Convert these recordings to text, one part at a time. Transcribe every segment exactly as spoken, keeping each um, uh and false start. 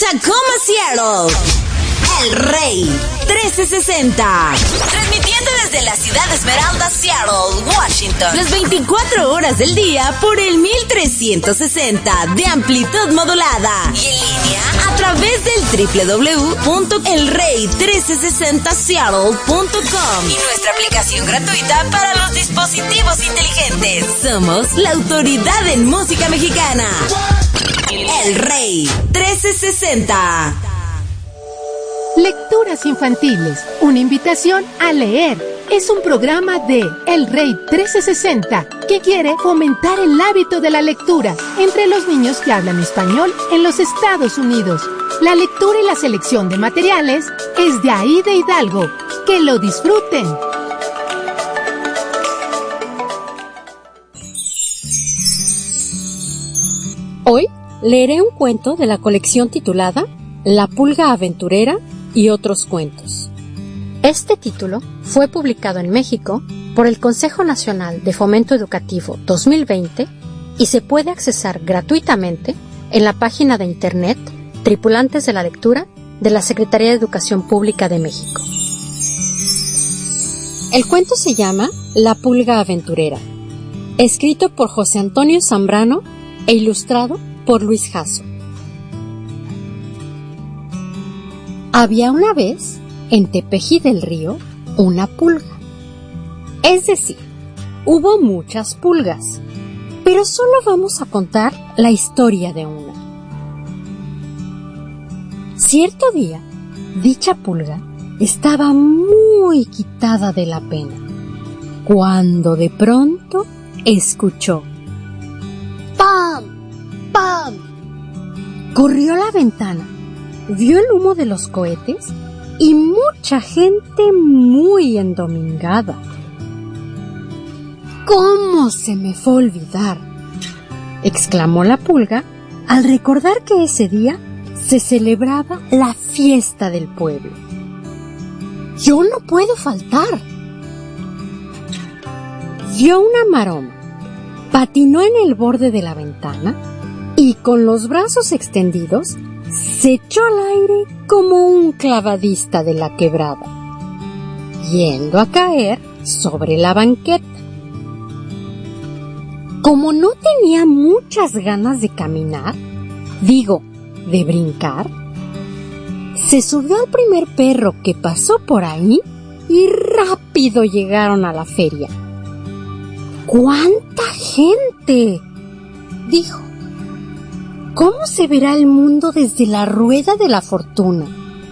Tacoma, Seattle. El Rey trescientos sesenta. Transmitiendo desde la ciudad Esmeralda, Seattle, Washington. Las veinticuatro horas del día por el mil trescientos sesenta de amplitud modulada. Y en línea a través del doble u doble u doble u punto el rey trescientos sesenta seattle punto com. Y nuestra aplicación gratuita para los dispositivos inteligentes. Somos la autoridad en música mexicana. El Rey trescientos sesenta. Lecturas infantiles, una invitación a leer. Es un programa de El Rey trescientos sesenta que quiere fomentar el hábito de la lectura entre los niños que hablan español en los Estados Unidos. La lectura y la selección de materiales es de Aide Hidalgo. ¡Que lo disfruten! Hoy leeré un cuento de la colección titulada La Pulga Aventurera y otros cuentos. Este título fue publicado en México por el Consejo Nacional de Fomento Educativo dos mil veinte y se puede accesar gratuitamente en la página de internet Tripulantes de la Lectura de la Secretaría de Educación Pública de México. El cuento se llama La Pulga Aventurera, escrito por José Antonio Zambrano e ilustrado por Luis Jasso. Había una vez, en Tepeji del Río, una pulga. Es decir, hubo muchas pulgas, pero solo vamos a contar la historia de una. Cierto día, dicha pulga estaba muy quitada de la pena, cuando de pronto escuchó ¡pam! ¡pam! Corrió a la ventana, vio el humo de los cohetes y mucha gente muy endomingada. ¿Cómo se me fue a olvidar?, exclamó la pulga al recordar que ese día se celebraba la fiesta del pueblo. Yo no puedo faltar. Dio una maroma, patinó en el borde de la ventana y con los brazos extendidos se echó al aire como un clavadista de la quebrada, yendo a caer sobre la banqueta. Como no tenía muchas ganas de caminar, digo, de brincar, se subió al primer perro que pasó por ahí y rápido llegaron a la feria. ¡Cuánta gente!, dijo. ¿Cómo se verá el mundo desde la rueda de la fortuna?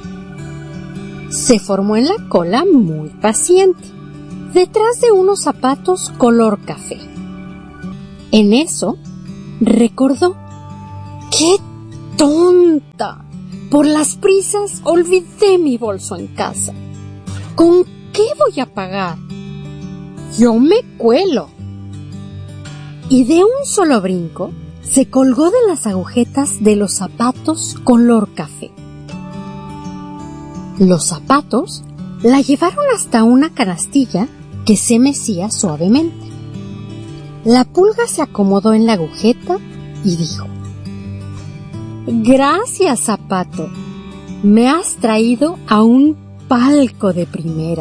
Se formó en la cola muy paciente, detrás de unos zapatos color café. En eso, recordó: ¡qué tonta! Por las prisas olvidé mi bolso en casa. ¿Con qué voy a pagar? Yo me cuelo. Y de un solo brinco, se colgó de las agujetas de los zapatos color café. Los zapatos la llevaron hasta una canastilla que se mecía suavemente. La pulga se acomodó en la agujeta y dijo: «Gracias, zapato. Me has traído a un palco de primera».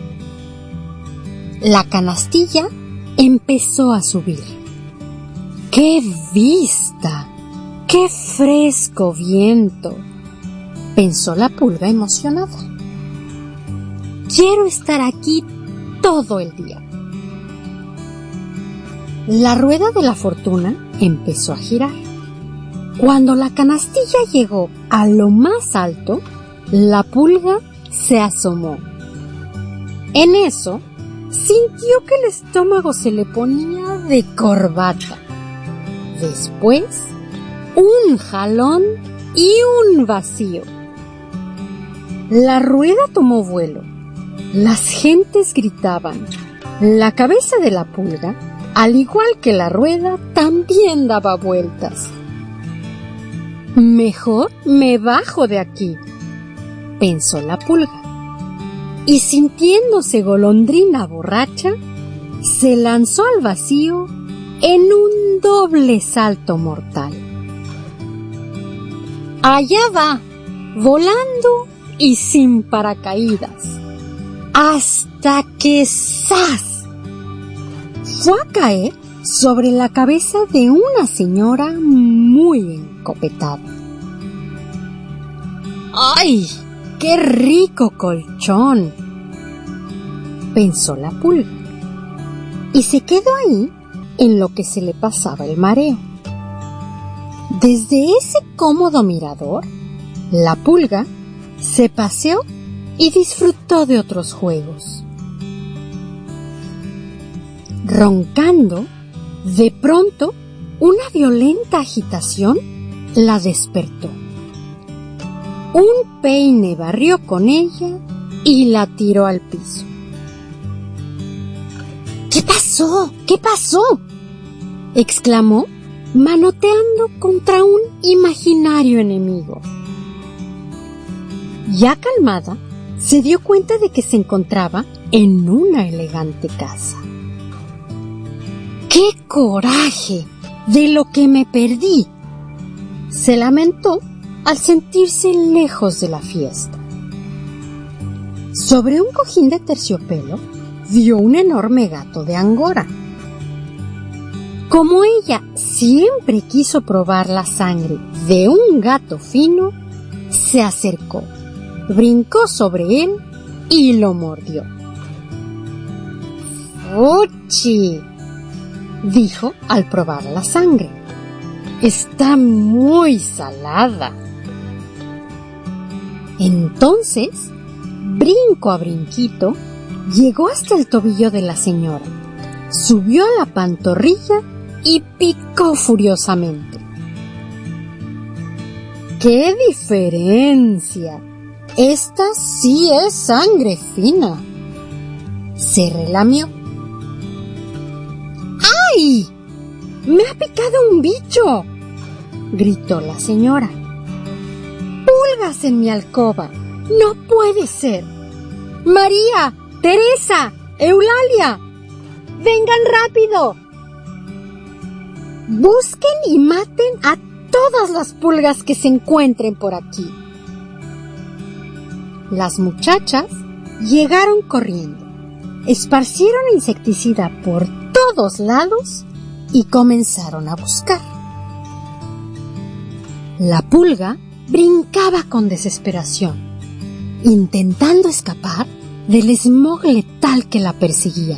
La canastilla empezó a subir. ¡Qué vista! ¡Qué fresco viento!, pensó la pulga emocionada. Quiero estar aquí todo el día. La rueda de la fortuna empezó a girar. Cuando la canastilla llegó a lo más alto, la pulga se asomó. En eso, sintió que el estómago se le ponía de corbata. Después, un jalón y un vacío. La rueda tomó vuelo. Las gentes gritaban. La cabeza de la pulga, al igual que la rueda, también daba vueltas. Mejor me bajo de aquí, pensó la pulga. Y sintiéndose golondrina borracha, se lanzó al vacío en un doble salto mortal. Allá va, volando y sin paracaídas, hasta que ¡zas! Fue a caer sobre la cabeza de una señora muy encopetada. ¡Ay, qué rico colchón!, pensó la pulga, y se quedó ahí en lo que se le pasaba el mareo. Desde ese cómodo mirador, la pulga se paseó y disfrutó de otros juegos. Roncando, de pronto, una violenta agitación la despertó. Un peine barrió con ella y la tiró al piso. ¿Qué pasó? ¿Qué pasó?, exclamó, manoteando contra un imaginario enemigo. Ya calmada, se dio cuenta de que se encontraba en una elegante casa. ¡Qué coraje de lo que me perdí!, se lamentó al sentirse lejos de la fiesta. Sobre un cojín de terciopelo vio un enorme gato de Angora. Como ella siempre quiso probar la sangre de un gato fino, se acercó, brincó sobre él y lo mordió. ¡Fuchi!, dijo al probar la sangre. Está muy salada. Entonces, brinco a brinquito, llegó hasta el tobillo de la señora, subió a la pantorrilla y picó furiosamente. ¡Qué diferencia! Esta sí es sangre fina, se relamió. ¡Ay! ¡Me ha picado un bicho!, gritó la señora. ¡Pulgas en mi alcoba! ¡No puede ser! ¡María! ¡Teresa! ¡Eulalia! ¡Vengan rápido! Busquen y maten a todas las pulgas que se encuentren por aquí. Las muchachas llegaron corriendo, esparcieron insecticida por todos lados y comenzaron a buscar. La pulga brincaba con desesperación, intentando escapar del smog letal que la perseguía.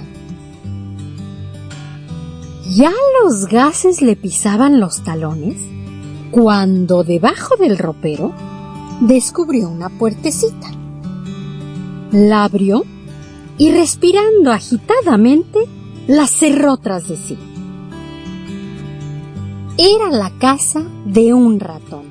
Ya los gases le pisaban los talones cuando debajo del ropero descubrió una puertecita. La abrió y, respirando agitadamente, la cerró tras de sí. Era la casa de un ratón.